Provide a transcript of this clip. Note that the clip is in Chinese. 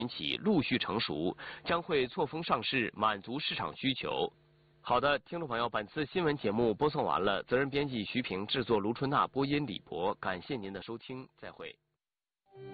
起陆续成熟，将会错峰上市，满足市场需求。好的，听众朋友，本次新闻节目播送完了，责任编辑徐平，制作卢春娜，播音李博，感谢您的收听，再会。